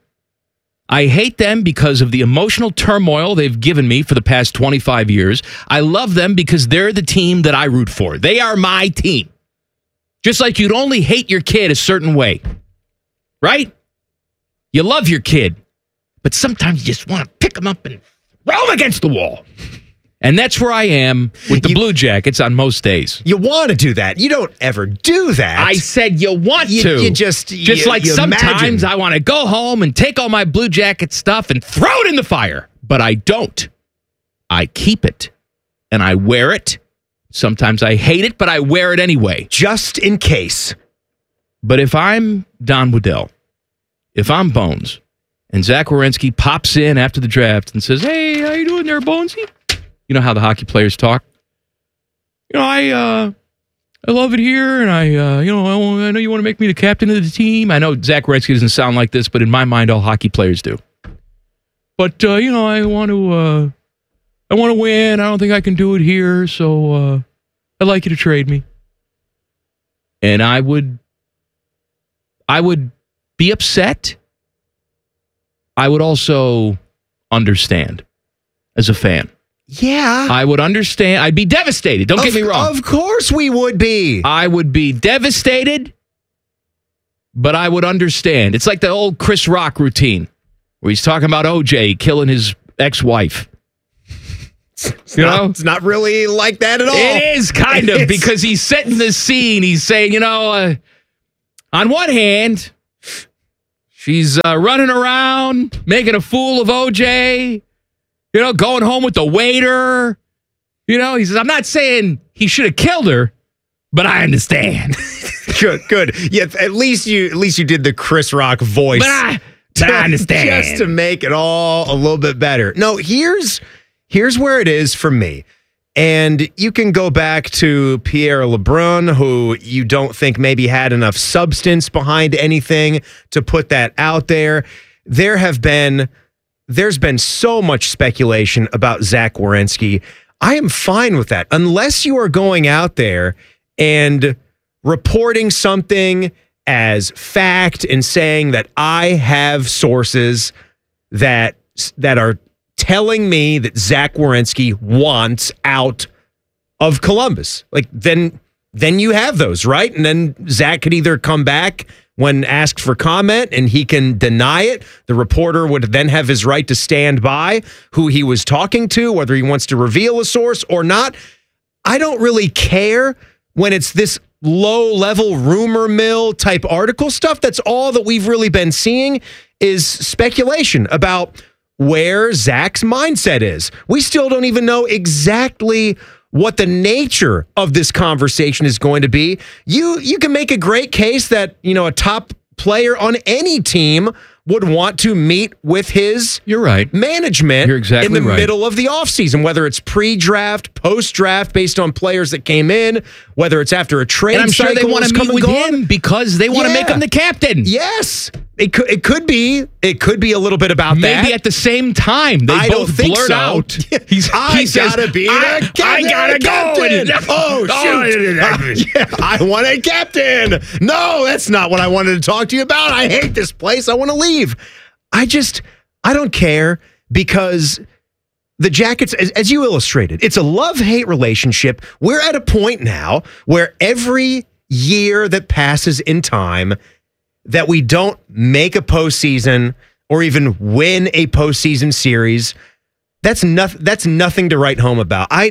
I hate them because of the emotional turmoil they've given me for the past twenty-five years. I love them because they're the team that I root for. They are my team. Just like you'd only hate your kid a certain way. Right? You love your kid, but sometimes you just want to pick them up and throw them against the wall. And that's where I am with the You- Blue Jackets on most days. You want to do that. You don't ever do that. I said you want You- to. you just- just you- like you sometimes imagine. I want to go home and take all my Blue Jacket stuff and throw it in the fire, but I don't. I keep it and I wear it. Sometimes I hate it, but I wear it anyway, just in case. But if I'm Don Waddell, if I'm Bones, and Zach Werenski pops in after the draft and says, "Hey, how you doing there, Bonesy?" You know how the hockey players talk. You know, I uh, I love it here, and I, uh, you know, I, want- I know you want to make me the captain of the team. I know Zach Werenski doesn't sound like this, but in my mind, all hockey players do. But uh, you know, I want to, uh, I want to win. I don't think I can do it here, so uh, I'd like you to trade me. And I would, I would be upset. I would also understand as a fan. Yeah. I would understand. I'd be devastated. Don't Of- get me wrong. Of course we would be. I would be devastated, but I would understand. It's like the old Chris Rock routine where he's talking about O J killing his ex-wife. It's You not, know? it's not really like that at all. It is kind of, It's- because he's setting the scene. He's saying, you know, uh, on one hand, she's uh, running around, making a fool of O J, you know, going home with the waiter. You know, he says, I'm not saying he should have killed her, but I understand. Good, good. Yeah, at least you at least you did the Chris Rock voice. But I, but I understand. Just to make it all a little bit better. No, here's here's where it is for me. And you can go back to Pierre Lebrun, who you don't think maybe had enough substance behind anything to put that out there. There have been there's been so much speculation about Zach Werenski. I am fine with that. Unless you are going out there and reporting something as fact and saying that I have sources that that are telling me that Zach Werenski wants out of Columbus. Like, then then you have those, right? And then Zach could either come back when asked for comment and he can deny it. The reporter would then have his right to stand by who he was talking to, whether he wants to reveal a source or not. I don't really care when it's this low-level rumor mill type article stuff. That's all that we've really been seeing is speculation about where Zach's mindset is. We still don't even know exactly what the nature of this conversation is going to be. You you can make a great case that, you know, a top player on any team would want to meet with his You're right. management You're exactly in the right. middle of the offseason, whether it's pre-draft, post-draft, based on players that came in, whether it's after a trade And I'm sure they cycle want has to come meet and with gone. him because they want to Yeah. make him the captain. Yes. It could it could be it could be a little bit about that. Maybe at the same time. They I both don't think blurt so. out. He's, I he says, gotta be I, the captain. I gotta captain. go. Oh, shoot. Uh, yeah, I want a captain. No, that's not what I wanted to talk to you about. I hate this place. I want to leave. I just, I don't care because the Jackets, as, as you illustrated, it's a love-hate relationship. We're at a point now where every year that passes in time that we don't make a postseason or even win a postseason series, that's nothing. That's nothing to write home about. I,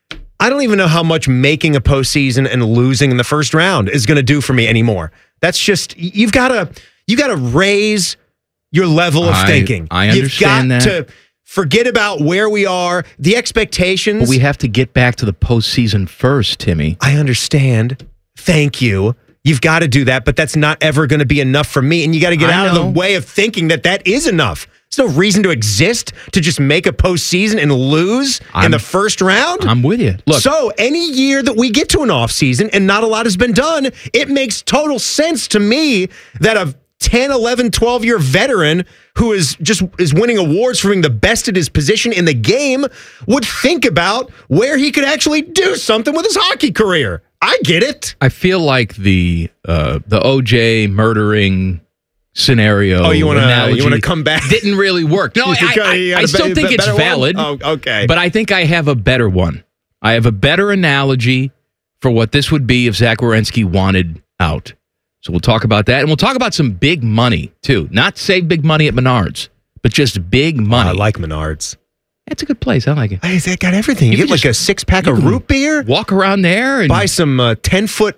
I don't even know how much making a postseason and losing in the first round is going to do for me anymore. That's just you've got to you got to raise your level of I- thinking. I You've understand got that. to forget about where we are, the expectations. But we have to get back to the postseason first, Timmy. I understand. Thank you. You've got to do that, but that's not ever going to be enough for me. And you got to get I out of know. the way of thinking that that is enough. There's no reason to exist to just make a postseason and lose in I'm- the first round. I'm with you. Look, So any year that we get to an offseason and not a lot has been done, it makes total sense to me that a ten, eleven, twelve-year veteran who is just is winning awards for being the best at his position in the game would think about where he could actually do something with his hockey career. I get it. I feel like the uh, the O J murdering scenario. Oh, you wanna- analogy you wanna come back? Didn't really work. No, I, You got- I, you got I a still be- think be- it's better one? valid. Oh, okay. But I think I have a better one. I have a better analogy for what this would be if Zach Werenski wanted out. So we'll talk about that, and we'll talk about some big money too. Not save big money at Menards, but just big money. I like Menards. That's a good place. I like it. Hey, they got everything. You, You get can like just- a six-pack of you can root beer, Walk around there and buy some uh, ten-foot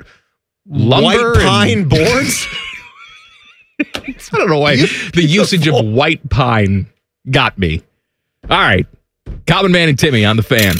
lumber white pine and- boards. I don't know why the usage of white pine got me. All right. Common Man and Timmy on the Fan.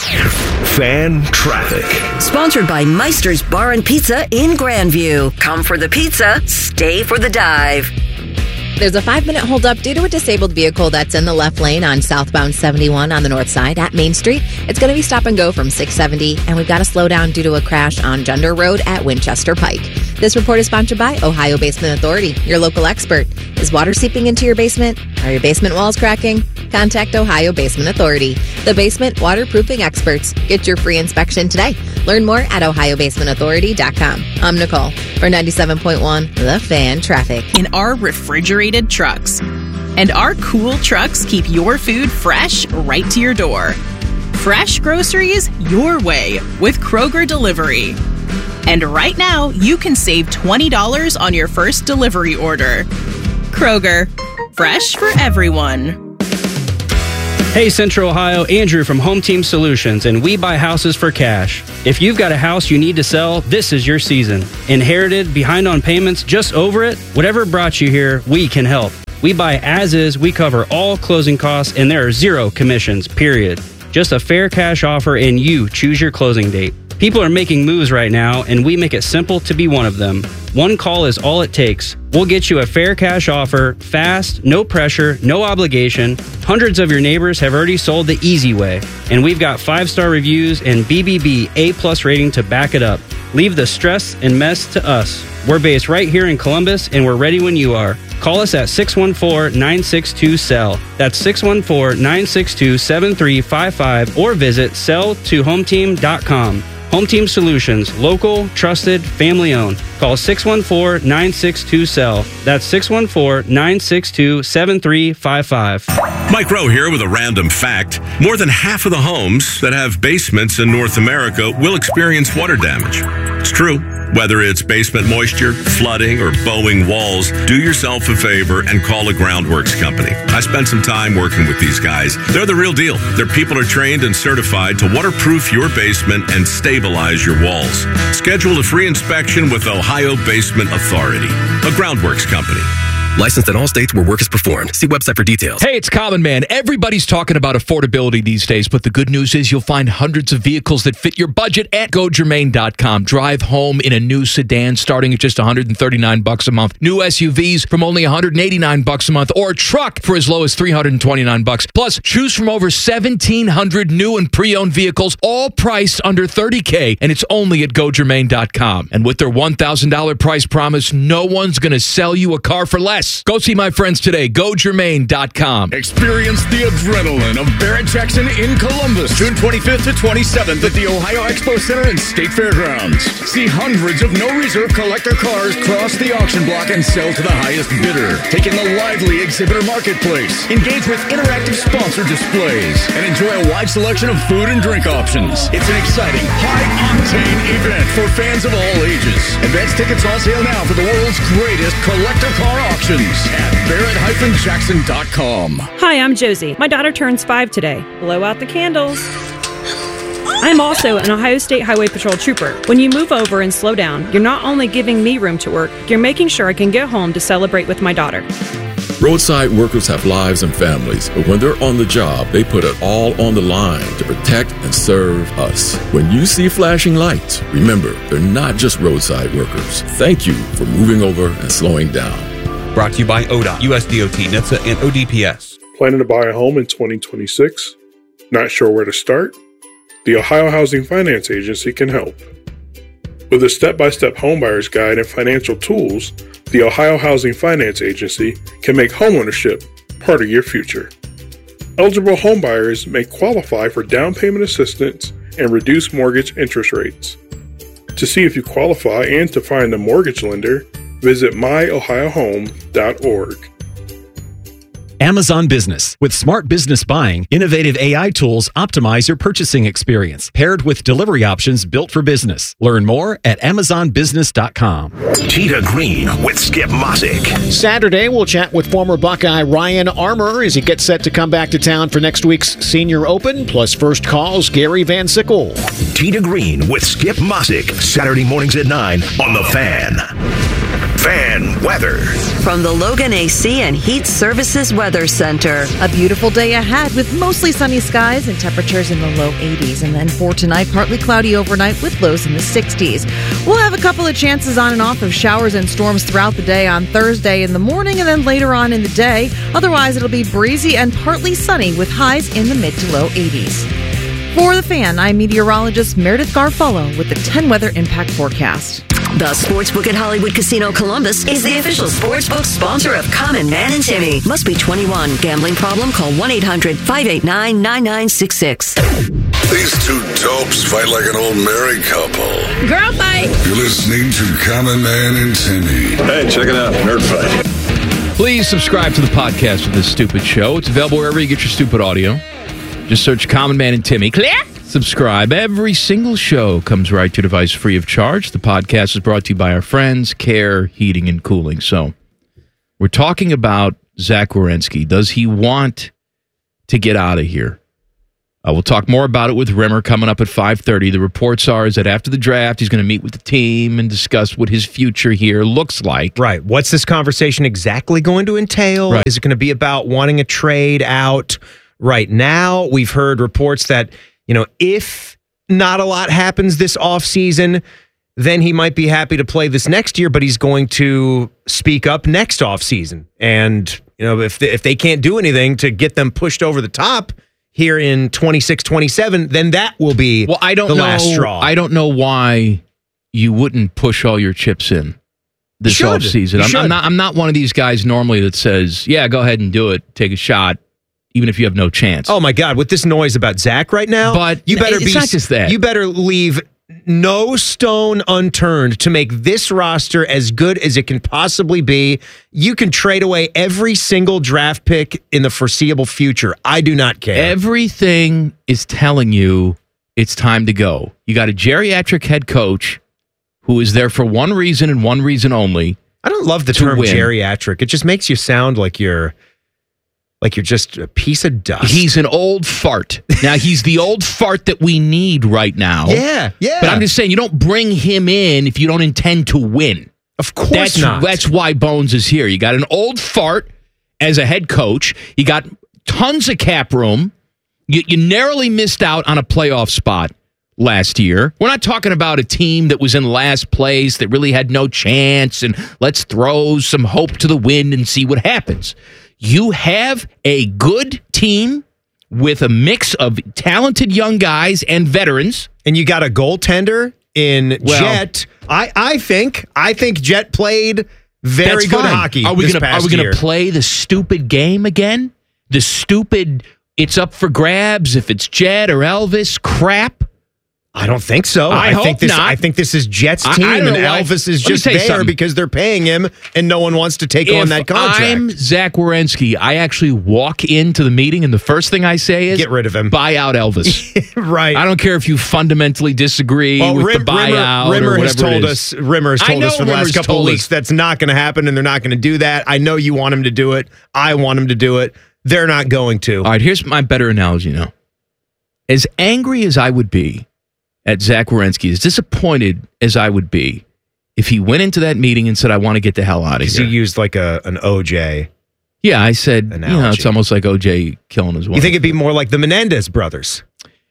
Fan traffic. Sponsored by Meister's Bar and Pizza in Grandview. Come for the pizza, stay for the dive. There's a five-minute holdup due to a disabled vehicle that's in the left lane on southbound seventy-one on the north side at Main Street. It's going to be stop and go from six seventy, and we've got to slow down due to a crash on Gender Road at Winchester Pike. This report is sponsored by Ohio Basement Authority, your local expert. Is water seeping into your basement? Are your basement walls cracking? Contact Ohio Basement Authority, the basement waterproofing experts. Get your free inspection today. Learn more at ohio basement authority dot com. I'm Nicole for ninety-seven point one The Fan Traffic. In our refrigerated trucks. And our cool trucks keep your food fresh right to your door. Fresh groceries your way with Kroger Delivery. And right now, you can save twenty dollars on your first delivery order. Kroger, fresh for everyone. Hey, Central Ohio, Andrew from Home Team Solutions, and we buy houses for cash. If you've got a house you need to sell, this is your season. Inherited, behind on payments, just over it? Whatever brought you here, we can help. We buy as is, we cover all closing costs, and there are zero commissions, period. Just a fair cash offer, and you choose your closing date. People are making moves right now, and we make it simple to be one of them. One call is all it takes. We'll get you a fair cash offer, fast, no pressure, no obligation. Hundreds of your neighbors have already sold the easy way, and we've got five-star reviews and B B B A-plus rating to back it up. Leave the stress and mess to us. We're based right here in Columbus, and we're ready when you are. Call us at six one four, nine six two, S E L L. That's six one four, nine six two, seven three five five, or visit sell to home team dot com. Home Team Solutions, local, trusted, family owned. Call six one four, nine six two, S E L L. That's six one four, nine six two, seven three five five. Mike Rowe here with a random fact. More than half of the homes that have basements in North America will experience water damage. It's true. Whether it's basement moisture, flooding, or bowing walls, do yourself a favor and call a Groundworks company. I spent some time working with these guys. They're the real deal. Their people are trained and certified to waterproof your basement and stabilize your walls. Schedule a free inspection with Ohio Basement Authority, a Groundworks company. Licensed in all states where work is performed. See website for details. Hey, it's Common Man. Everybody's talking about affordability these days, but the good news is you'll find hundreds of vehicles that fit your budget at go germain dot com. Drive home in a new sedan starting at just one hundred thirty-nine bucks a month. New S U Vs from only one hundred eighty-nine bucks a month, or a truck for as low as three hundred twenty-nine bucks. Plus, choose from over seventeen hundred new and pre-owned vehicles, all priced under thirty K, and it's only at go germain dot com. And with their one thousand dollars price promise, no one's going to sell you a car for less. Go see my friends today. go germain dot com. Experience the adrenaline of Barrett Jackson in Columbus, June twenty-fifth to twenty-seventh at the Ohio Expo Center and State Fairgrounds. See hundreds of no-reserve collector cars cross the auction block and sell to the highest bidder. Take in the lively exhibitor marketplace. Engage with interactive sponsor displays and enjoy a wide selection of food and drink options. It's an exciting, high-octane event for fans of all ages. Advance tickets on sale now for the world's greatest collector car auction at barrett dash jackson dot com. Hi, I'm Josie. My daughter turns five today. Blow out the candles. I'm also an Ohio State Highway Patrol trooper. When you move over and slow down, you're not only giving me room to work, you're making sure I can get home to celebrate with my daughter. Roadside workers have lives and families, but when they're on the job, they put it all on the line to protect and serve us. When you see flashing lights, remember, they're not just roadside workers. Thank you for moving over and slowing down. Brought to you by O D O T, U S D O T, N H T S A, and O D P S. Planning to buy a home in twenty twenty-six? Not sure where to start? The Ohio Housing Finance Agency can help. With a step-by-step homebuyer's guide and financial tools, the Ohio Housing Finance Agency can make homeownership part of your future. Eligible homebuyers may qualify for down payment assistance and reduced mortgage interest rates. To see if you qualify and to find a mortgage lender, visit my ohio home dot org. Amazon Business. With smart business buying, innovative A I tools optimize your purchasing experience, paired with delivery options built for business. Learn more at amazon business dot com. Tita Green with Skip Mosick. Saturday, we'll chat with former Buckeye Ryan Armour as he gets set to come back to town for next week's Senior Open, plus First Call's Gary Van Sickle. Tita Green with Skip Mosick, Saturday mornings at nine on The Fan. Fan weather. From the Logan A C and Heat Services Weather Center. A beautiful day ahead with mostly sunny skies and temperatures in the low eighties. And then for tonight, partly cloudy overnight with lows in the sixties. We'll have a couple of chances on and off of showers and storms throughout the day on Thursday in the morning and then later on in the day. Otherwise, it'll be breezy and partly sunny with highs in the mid to low eighties. For The Fan, I'm meteorologist Meredith Garfolo with the ten Weather Impact Forecast. The Sportsbook at Hollywood Casino Columbus is the official sportsbook sponsor of Common Man and Timmy. Must be twenty-one. Gambling problem? Call one eight hundred five eight nine nine nine six six. These two dopes fight like an old married couple. Girl fight. You're listening to Common Man and Timmy. Hey, check it out. Nerd Fight. Please subscribe to the podcast of this stupid show. It's available wherever you get your stupid audio. Just search Common Man and Timmy. Clear? Subscribe. Every single show comes right to your device free of charge. The podcast is brought to you by our friends, Care Heating and Cooling. So we're talking about Zach Werenski. Does he want to get out of here? Uh, we'll talk more about it with Rimmer coming up at five thirty. The reports are is that after the draft, he's going to meet with the team and discuss what his future here looks like. Right. What's this conversation exactly going to entail? Right. Is it going to be about wanting a trade out right now? We've heard reports that, you know, if not a lot happens this offseason, then he might be happy to play this next year, but he's going to speak up next offseason. And, you know, if they, if they can't do anything to get them pushed over the top here in twenty-six twenty-seven, then that will be well, I don't the know, last straw. I don't know why you wouldn't push all your chips in this Should. offseason. I'm, I'm not I'm not one of these guys normally that says, yeah, go ahead and do it, take a shot, even if you have no chance. Oh my God, with this noise about Zach right now, but you better it's be not just that. You better leave no stone unturned to make this roster as good as it can possibly be. You can trade away every single draft pick in the foreseeable future. I do not care. Everything is telling you it's time to go. You got a geriatric head coach who is there for one reason and one reason only. I don't love the to term win. geriatric. It just makes you sound like you're like you're just a piece of dust. He's an old fart. Now, he's the old fart that we need right now. Yeah, yeah. But I'm just saying, you don't bring him in if you don't intend to win. Of course that's, not. That's why Bones is here. You got an old fart as a head coach. You got tons of cap room. You, you narrowly missed out on a playoff spot last year. We're not talking about a team that was in last place that really had no chance and let's throw some hope to the wind and see what happens. You have a good team with a mix of talented young guys and veterans. And you got a goaltender in Well- Jet. I, I think I think Jet played very That's good fine. hockey. Are we this gonna past are we gonna year. play the stupid game again? The stupid it's up for grabs if it's Jet or Elvis crap? I don't think so. I hope think this. not. I think this is Jet's I- I team, don't and know why- Elvis is Let me just tell you there something. because they're paying him, and no one wants to take on that contract. I'm Zach Wierenski, I actually walk into the meeting and the first thing I say is Get rid of him. Buy out Elvis. Right. I don't care if you fundamentally disagree Well, with Rim- the buyout Rimmer, Rimmer or has whatever it told is. us. Rimmer has I told us know for the Rimmer's last couple of told weeks us. that's not going to happen, and they're not going to do that. I know you want him to do it. I want him to do it. They're not going to. All right, here's my better analogy now. As angry as I would be at Zach Wierenski, as disappointed as I would be if he went into that meeting and said, I want to get the hell out of Because here. he used like a an O J. Yeah, I said, you know, Analogy. it's almost like O J killing his wife. You think it'd be more like the Menendez brothers?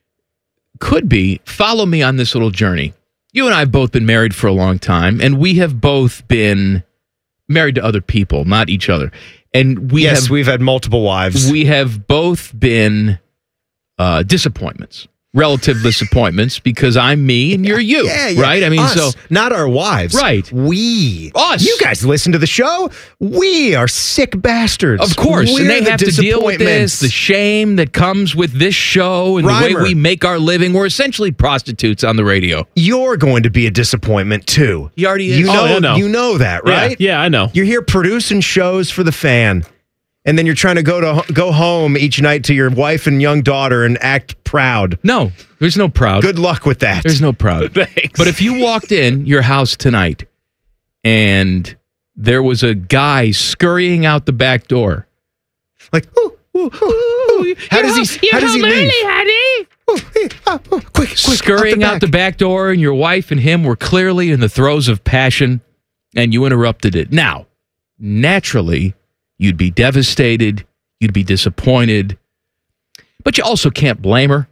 Could be. Follow me on this little journey. You and I have both been married for a long time, and we have both been married to other people, not each other. And we yes, have we've had multiple wives. we have both been uh, disappointments. Relative disappointments because I'm me and you're you, Yeah, yeah. right? I mean, Us, so not our wives, Right. We, Us. You guys listen to the show. We are sick bastards, of course, We're and they the have to deal with this, disappointments. the shame that comes with this show and the Reimer. way we make our living. We're essentially prostitutes on the radio. You're going to be a disappointment too. He already is. You know, Oh, I know. you know that, Yeah, right? yeah, I know. You're here producing shows for the fan, and then you're trying to go to go home each night to your wife and young daughter and act proud. No, there's no proud. Good luck with that. There's no proud. But if you walked in your house tonight and there was a guy scurrying out the back door, like, ooh, ooh, ooh, ooh. How does he? How does he leave? honey. Quick, quick, Scurrying out out the the back door, and your wife and him were clearly in the throes of passion, and you interrupted it. Now, naturally, you'd be devastated, you'd be disappointed, but you also can't blame her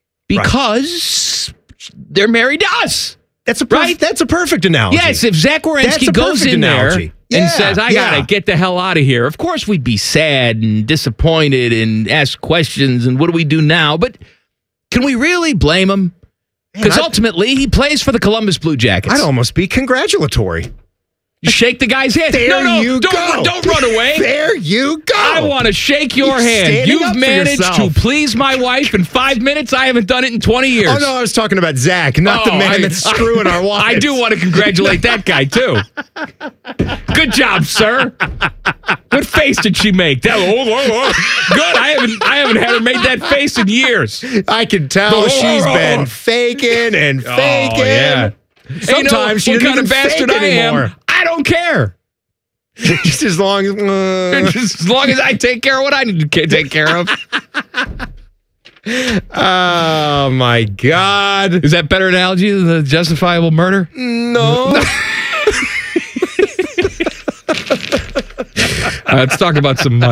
because they're married to us. That's a perf- Right? That's a perfect analogy. Yes, if Zach That's Wierenski a goes perfect in analogy. there Yeah, and says, I yeah. got to get the hell out of here, of course we'd be sad and disappointed and ask questions and what do we do now? But can we really blame him? Because I'd- ultimately, he plays for the Columbus Blue Jackets. I'd almost be congratulatory. You shake the guy's hand. There no, no, you don't, go. don't run away. There you go. I want to shake your You're hand. standing up You've for managed yourself. to please my wife in five minutes. I haven't done it in twenty years. Oh no, I was talking about Zach, not the Oh, man I- that's screwing our wives. I do want to congratulate that guy too. Good job, sir. What face did she make? That, oh, oh, oh. Good. I haven't I haven't had her make that face in years. I can tell Oh, she's oh, been oh. faking and Oh, faking. yeah. Sometimes And you know she what doesn't kind of even bastard fake I anymore. am. I don't care. Just as long as uh, Just as long as I take care of what I need to take care of. oh my God. Is that better analogy than the justifiable murder? No. Uh, let's talk about some money.